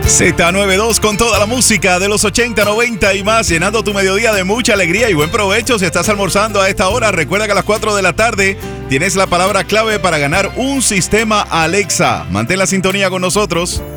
Z92 con toda la música de los 80, 90 y más, llenando tu mediodía de mucha alegría y buen provecho si estás almorzando a esta hora. Recuerda que a las 4 de la tarde tienes la palabra clave para ganar un sistema Alexa. Mantén la sintonía con nosotros.